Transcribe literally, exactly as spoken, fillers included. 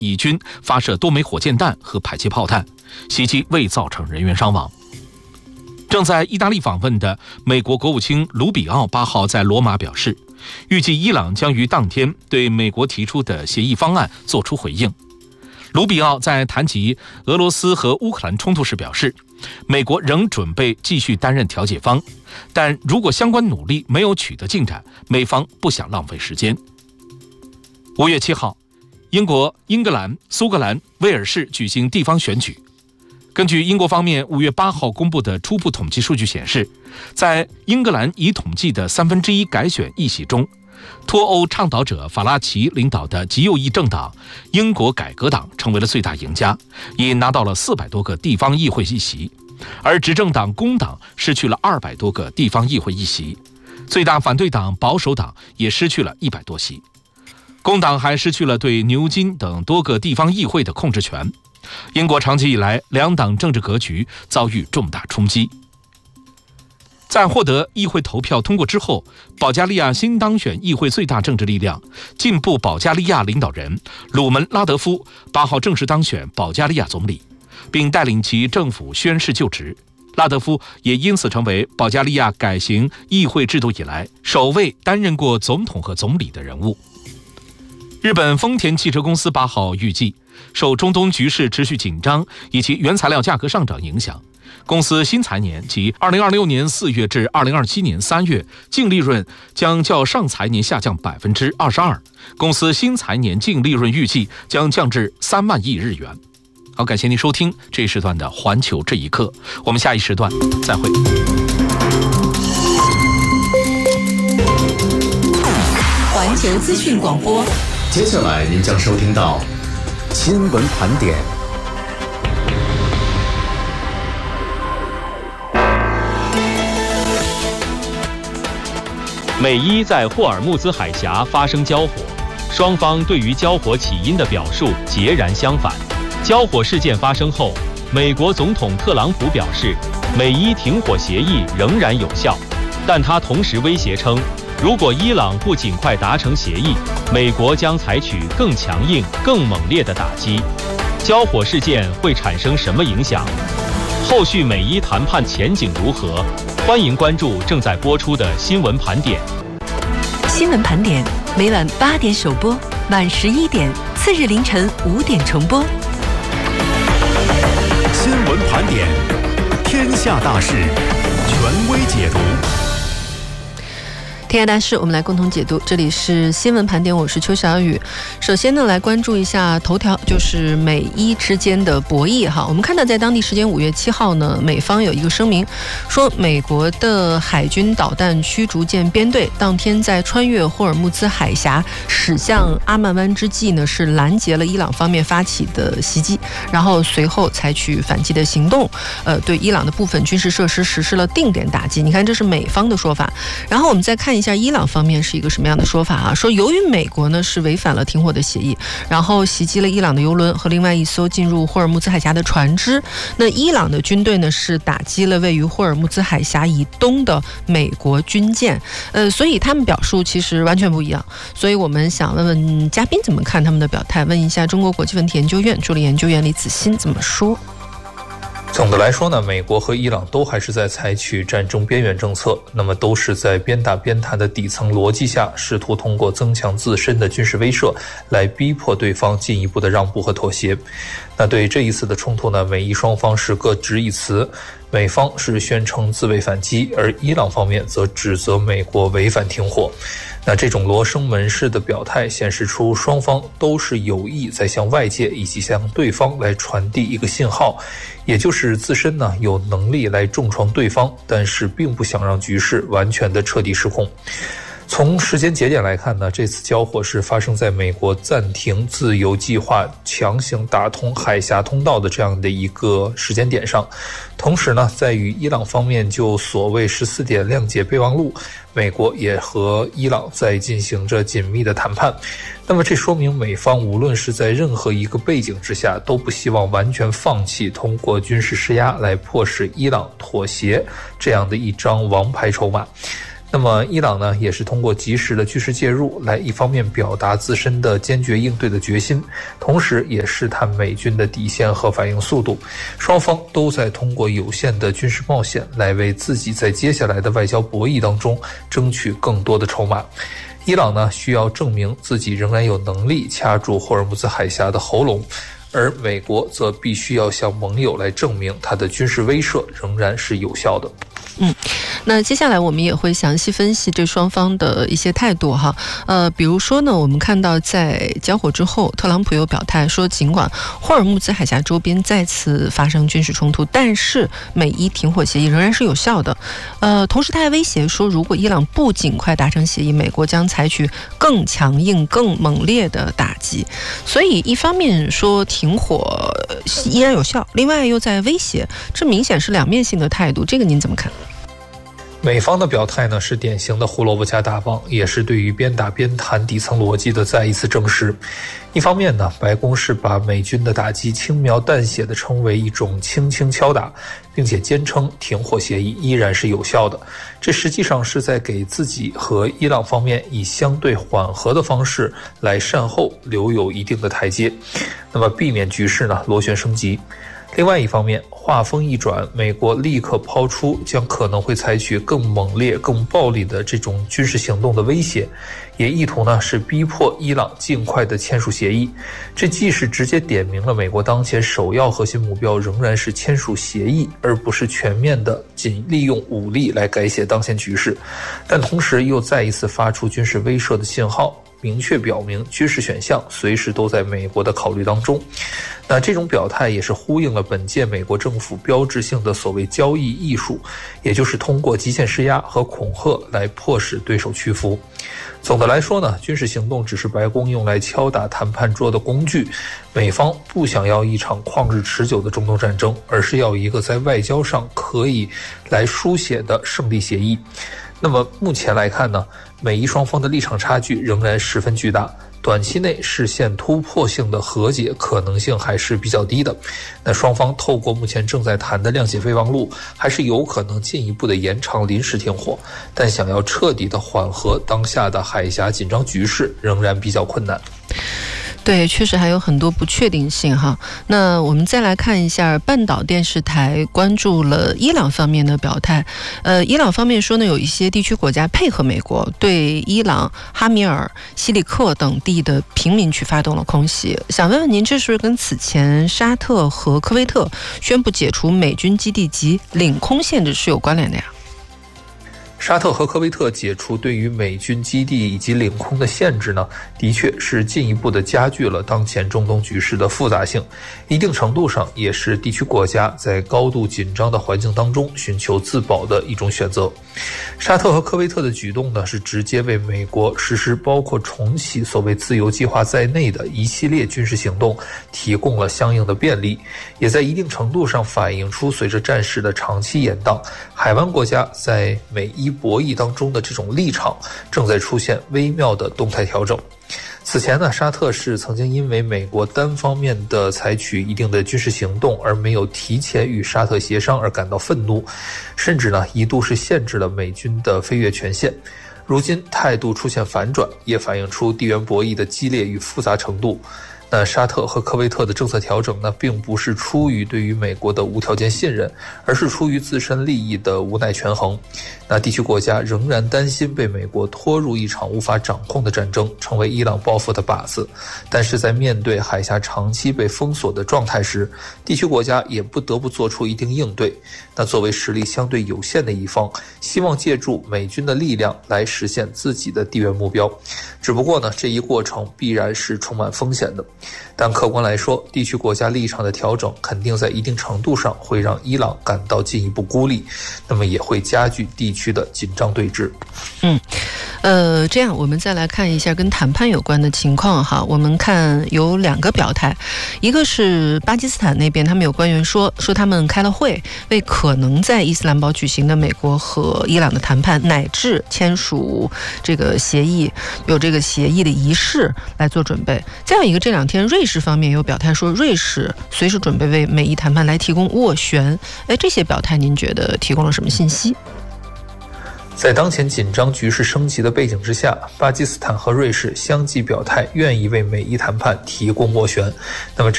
以军发射多枚火箭弹和迫击炮弹，袭击未造成人员伤亡。正在意大利访问的美国国务卿卢比奥八号在罗马表示，预计伊朗将于当天对美国提出的协议方案作出回应。卢比奥在谈及俄罗斯和乌克兰冲突时表示，美国仍准备继续担任调解方，但如果相关努力没有取得进展，美方不想浪费时间。五月七号，英国、英格兰、苏格兰、威尔士举行地方选举。根据英国方面五月八号公布的初步统计数据显示，在英格兰已统计的三分之一改选议席中，脱欧倡导者法拉奇领导的极右翼政党英国改革党成为了最大赢家，已拿到了四百多个地方议会议席，而执政党工党失去了二百多个地方议会议席，最大反对党保守党也失去了一百多席。工党还失去了对牛津等多个地方议会的控制权。英国长期以来两党政治格局遭遇重大冲击。在获得议会投票通过之后，保加利亚新当选议会最大政治力量进步保加利亚领导人鲁门拉德夫八号正式当选保加利亚总理，并带领其政府宣誓就职。拉德夫也因此成为保加利亚改行议会制度以来首位担任过总统和总理的人物。日本丰田汽车公司八号预计，受中东局势持续紧张以及原材料价格上涨影响，公司新财年即二零二六年四月至二零二七年三月净利润将较上财年下降百分之二十二，公司新财年净利润预计将降至三万亿日元。好，感谢您收听这一时段的环球这一刻，我们下一时段再会。 环球资讯广播， 接下来您将收听到新闻盘点。 美伊在霍尔木兹海峡发生交火，双方对于交火起因的表述截然相反。交火事件发生后，美国总统特朗普表示，美伊停火协议仍然有效，但他同时威胁称，如果伊朗不尽快达成协议，美国将采取更强硬、更猛烈的打击。交火事件会产生什么影响？后续美伊谈判前景如何？欢迎关注正在播出的新闻盘点。 新闻盘点每晚八点首播，晚十一点，次日凌晨五点重播。 新闻盘点，天下大事，权威解读。 天下大事，我们来共同解读。这里是新闻盘点，我是邱小雨。首先呢，来关注一下头条，就是美伊之间的博弈哈。我们看到，在当地时间五月七号呢，美方有一个声明，说美国的海军导弹驱逐舰编队当天在穿越霍尔木兹海峡驶向阿曼湾之际呢，是拦截了伊朗方面发起的袭击，然后随后采取反击的行动，呃，对伊朗的部分军事设施实施了定点打击。你看，这是美方的说法。然后我们再看一下伊朗方面是一个什么样的说法啊？说由于美国呢是违反了停火的协议，然后袭击了伊朗的油轮和另外一艘进入霍尔木兹海峡的船只。那伊朗的军队呢是打击了位于霍尔木兹海峡以东的美国军舰，呃，所以他们表述其实完全不一样。所以我们想问问嘉宾怎么看他们的表态？问一下中国国际问题研究院助理研究员李子欣怎么说。 总的来说呢，美国和伊朗都还是在采取战争边缘政策，那么都是在边打边谈的底层逻辑下，试图通过增强自身的军事威慑来逼迫对方进一步的让步和妥协。那对这一次的冲突呢，美伊双方是各执一词，美方是宣称自卫反击，而伊朗方面则指责美国违反停火。那这种罗生门式的表态显示出双方都是有意在向外界以及向对方来传递一个信号，也就是自身呢有能力来重创对方，但是并不想让局势完全的彻底失控。从时间节点来看呢，这次交火是发生在美国暂停自由计划强行打通海峡通道的这样的一个时间点上。同时呢，在与伊朗方面就所谓十四点谅解备忘录，美国也和伊朗在进行着紧密的谈判。那么这说明美方无论是在任何一个背景之下，都不希望完全放弃通过军事施压来迫使伊朗妥协这样的一张王牌筹码。 那么伊朗呢，也是通过及时的军事介入来一方面表达自身的坚决应对的决心，同时也试探美军的底线和反应速度。双方都在通过有限的军事冒险来为自己在接下来的外交博弈当中争取更多的筹码。伊朗呢，需要证明自己仍然有能力掐住霍尔木兹海峡的喉咙，而美国则必须要向盟友来证明它的军事威慑仍然是有效的。 嗯，那接下来我们也会详细分析这双方的一些态度哈。呃，比如说呢，我们看到在交火之后，特朗普有表态说，尽管霍尔木兹海峡周边再次发生军事冲突，但是美伊停火协议仍然是有效的。呃，同时他还威胁说，如果伊朗不尽快达成协议，美国将采取更强硬、更猛烈的打击。所以一方面说停火依然有效，另外又在威胁，这明显是两面性的态度，这个您怎么看？ 美方的表态呢，是典型的胡萝卜加大棒，也是对于边打边谈底层逻辑的再一次证实。一方面呢，白宫是把美军的打击轻描淡写地称为一种轻轻敲打，并且坚称停火协议依然是有效的。这实际上是在给自己和伊朗方面以相对缓和的方式来善后留有一定的台阶，那么避免局势呢螺旋升级。另外一方面，话锋一转，美国立刻抛出将可能会采取更猛烈、更暴力的这种军事行动的威胁，也意图呢是逼迫伊朗尽快的签署协议。这既是直接点明了美国当前首要核心目标仍然是签署协议，而不是全面的仅利用武力来改写当前局势，但同时又再一次发出军事威慑的信号，明确表明军事选项随时都在美国的考虑当中。那这种表态也是呼应了本届美国政府标志性的所谓交易艺术，也就是通过极限施压和恐吓来迫使对手屈服。总的来说呢，军事行动只是白宫用来敲打谈判桌的工具，美方不想要一场旷日持久的中东战争，而是要一个在外交上可以来书写的胜利协议。那么目前来看呢，美伊双方的立场差距仍然十分巨大，短期内实现突破性的和解可能性还是比较低的。那双方透过目前正在谈的谅解备忘录，还是有可能进一步的延长临时停火，但想要彻底的缓和当下的海峡紧张局势仍然比较困难。 对，确实还有很多不确定性哈。那我们再来看一下半岛电视台关注了伊朗方面的表态。呃，伊朗方面说呢，有一些地区国家配合美国，对伊朗哈米尔、西里克等地的平民区发动了空袭。想问问您，这是不是跟此前沙特和科威特宣布解除美军基地及领空限制是有关联的呀？ 沙特和科威特解除对于美军基地以及领空的限制呢，的确是进一步的加剧了当前中东局势的复杂性，一定程度上也是地区国家在高度紧张的环境当中寻求自保的一种选择。沙特和科威特的举动呢，是直接为美国实施包括重启所谓自由计划在内的一系列军事行动提供了相应的便利，也在一定程度上反映出随着战事的长期延宕，海湾国家在美伊博弈当中的这种立场正在出现微妙的动态调整。此前呢，沙特是曾经因为美国单方面的采取一定的军事行动而没有提前与沙特协商而感到愤怒，甚至呢一度是限制了美军的飞越权限。如今态度出现反转，也反映出地缘博弈的激烈与复杂程度。那沙特和科威特的政策调整呢，并不是出于对于美国的无条件信任，而是出于自身利益的无奈权衡。那地区国家仍然担心被美国拖入一场无法掌控的战争，成为伊朗报复的靶子。但是在面对海峡长期被封锁的状态时，地区国家也不得不做出一定应对。那作为实力相对有限的一方，希望借助美军的力量来实现自己的地缘目标。只不过呢，这一过程必然是充满风险的。但客观来说，地区国家立场的调整肯定在一定程度上会让伊朗感到进一步孤立，那么也会加剧地区的紧张对峙。 嗯，呃，这样我们再来看一下跟谈判有关的情况哈。我们看有两个表态，一个是巴基斯坦那边，他们有官员说说他们开了会，为可能在伊斯兰堡举行的美国和伊朗的谈判乃至签署这个协议，有这个协议的仪式来做准备。再有一个，这两天瑞士方面有表态说，瑞士随时准备为美伊谈判来提供斡旋。哎，这些表态您觉得提供了什么信息？ 在当前紧张局势升级的背景之下，巴基斯坦和瑞士相继表态愿意为美伊谈判提供斡旋。那么这